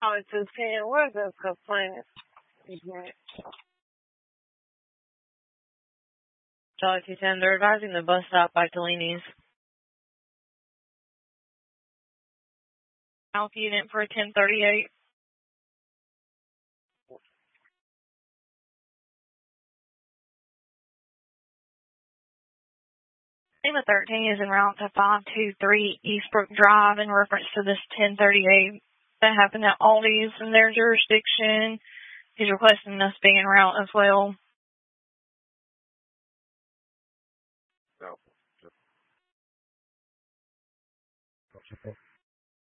Oh, it's a 10. Where's the complaint? Charlie 210, they're advising the bus stop by Tellini's. Alpha unit for 1038. Lima 13 is en route to 523 Eastbrook Drive in reference to this 1038 that happened at Aldi's in their jurisdiction. He's requesting us be en route as well.